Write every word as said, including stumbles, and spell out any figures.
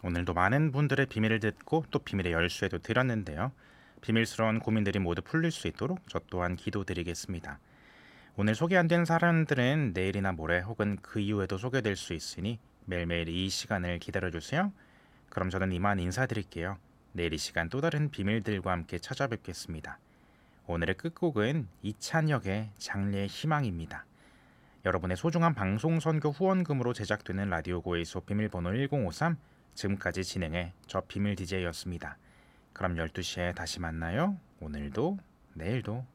오늘도 많은 분들의 비밀을 듣고 또 비밀의 열쇠도 드렸는데요. 비밀스러운 고민들이 모두 풀릴 수 있도록 저 또한 기도드리겠습니다. 오늘 소개 안 된 사람들은 내일이나 모레 혹은 그 이후에도 소개될 수 있으니 매일매일 이 시간을 기다려주세요. 그럼 저는 이만 인사드릴게요. 내일 이 시간 또 다른 비밀들과 함께 찾아뵙겠습니다. 오늘의 끝곡은 이찬혁의 장래의 희망입니다. 여러분의 소중한 방송 선교 후원금으로 제작되는 라디오 고에이소 비밀번호 일공오삼, 지금까지 진행해 저 비밀 디제이였습니다. 그럼 열두 시에 다시 만나요. 오늘도 내일도.